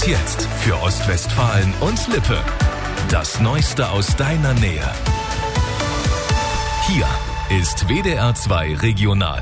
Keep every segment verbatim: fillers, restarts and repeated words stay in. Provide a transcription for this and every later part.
jetzt für Ostwestfalen und Lippe. Das Neueste aus deiner Nähe. Hier ist W D R zwei Regional.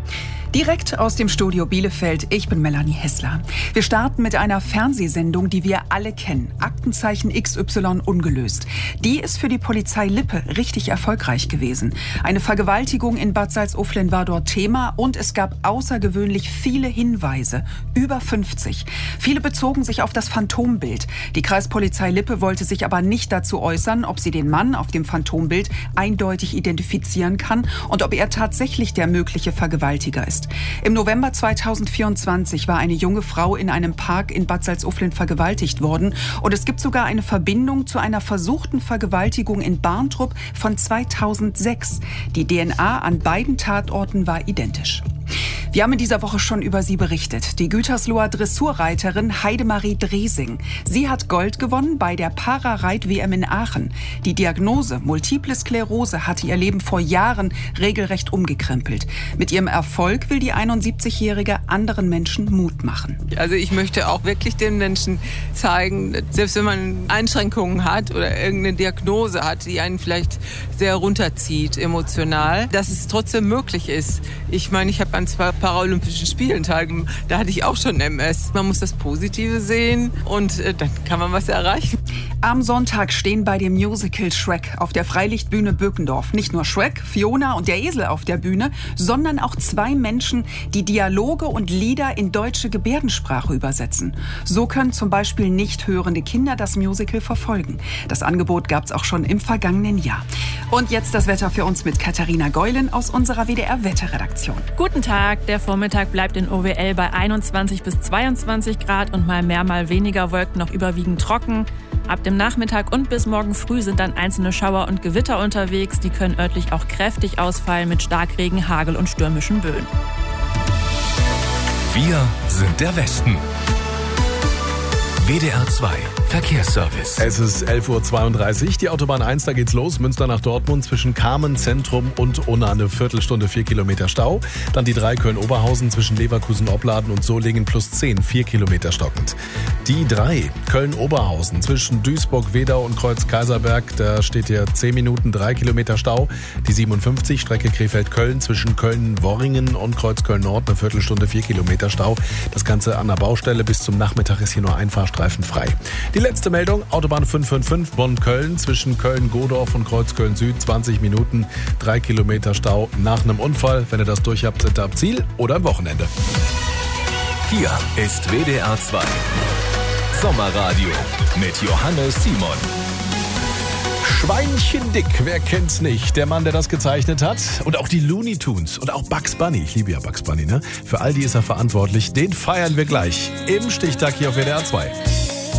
Direkt aus dem Studio Bielefeld, ich bin Melanie Hessler. Wir starten mit einer Fernsehsendung, die wir alle kennen. Aktenzeichen X Y ungelöst. Die ist für die Polizei Lippe richtig erfolgreich gewesen. Eine Vergewaltigung in Bad Salzuflen war dort Thema und es gab außergewöhnlich viele Hinweise. Über fünfzig. Viele bezogen sich auf das Phantombild. Die Kreispolizei Lippe wollte sich aber nicht dazu äußern, ob sie den Mann auf dem Phantombild eindeutig identifizieren kann und ob er tatsächlich der mögliche Vergewaltiger ist. Im November zweitausendvierundzwanzig war eine junge Frau in einem Park in Bad Salzuflen vergewaltigt worden. Und es gibt sogar eine Verbindung zu einer versuchten Vergewaltigung in Barntrup von zweitausendsechs. Die D N A an beiden Tatorten war identisch. Wir haben in dieser Woche schon über sie berichtet. Die Gütersloher Dressurreiterin Heidemarie Dresing. Sie hat Gold gewonnen bei der Para-Reit-W M in Aachen. Die Diagnose Multiple Sklerose hatte ihr Leben vor Jahren regelrecht umgekrempelt. Mit ihrem Erfolg will die einundsiebzigjährige anderen Menschen Mut machen. Also ich möchte auch wirklich den Menschen zeigen, selbst wenn man Einschränkungen hat oder irgendeine Diagnose hat, die einen vielleicht sehr runterzieht emotional, dass es trotzdem möglich ist. Ich meine, ich habe an zwei Paralympischen Spielen teilgenommen. Da hatte ich auch schon M S. Man muss das Positive sehen und äh, dann kann man was erreichen. Am Sonntag stehen bei dem Musical Shrek auf der Freilichtbühne Böckendorf nicht nur Shrek, Fiona und der Esel auf der Bühne, sondern auch zwei Menschen, die Dialoge und Lieder in deutsche Gebärdensprache übersetzen. So können zum Beispiel nicht hörende Kinder das Musical verfolgen. Das Angebot gab es auch schon im vergangenen Jahr. Und jetzt das Wetter für uns mit Katharina Geulen aus unserer W D R-Wetterredaktion. Guten Tag, der Vormittag bleibt in O W L bei einundzwanzig bis zweiundzwanzig Grad und mal mehr, mal weniger Wolken, noch überwiegend trocken. Ab dem Nachmittag und bis morgen früh sind dann einzelne Schauer und Gewitter unterwegs. Die können örtlich auch kräftig ausfallen mit Starkregen, Hagel und stürmischen Böen. Wir sind der Westen. W D R zwei Verkehrsservice. Es ist elf Uhr zweiunddreißig, die Autobahn eins, da geht's los. Münster nach Dortmund zwischen Kamen, Zentrum und Unna eine Viertelstunde, vier Kilometer Stau. Dann die drei Köln-Oberhausen zwischen Leverkusen, Opladen und Solingen plus zehn, vier Kilometer stockend. Die drei Köln-Oberhausen zwischen Duisburg, Wedau und Kreuz-Kaiserberg, da steht hier zehn Minuten, drei Kilometer Stau. Die siebenundfünfzig, Strecke Krefeld-Köln zwischen Köln-Worringen und Kreuz-Köln-Nord, eine Viertelstunde, vier Kilometer Stau. Das Ganze an der Baustelle. Bis zum Nachmittag ist hier nur ein Fahrstreifen frei. Die letzte Meldung, Autobahn fünf fünf fünf Bonn-Köln zwischen Köln-Godorf und Kreuz-Köln-Süd, zwanzig Minuten, drei Kilometer Stau nach einem Unfall. Wenn ihr das durch habt, seid ihr am Ziel oder am Wochenende. Hier ist W D R zwei Sommerradio mit Johannes Simon. Schweinchen dick, wer kennt's nicht? Der Mann, der das gezeichnet hat. Und auch die Looney Tunes und auch Bugs Bunny. Ich liebe ja Bugs Bunny, ne? Für all die ist er verantwortlich. Den feiern wir gleich im Stichtag hier auf W D R zwei.